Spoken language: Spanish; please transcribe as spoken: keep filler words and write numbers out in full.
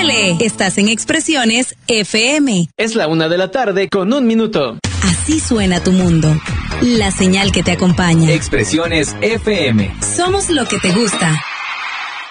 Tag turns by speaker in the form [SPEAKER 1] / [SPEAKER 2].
[SPEAKER 1] ¡Súbele! Estás en Expresiones F M.
[SPEAKER 2] Es la una de la tarde con un minuto.
[SPEAKER 1] Así suena tu mundo. La señal que te acompaña.
[SPEAKER 3] Expresiones F M.
[SPEAKER 1] Somos lo que te gusta.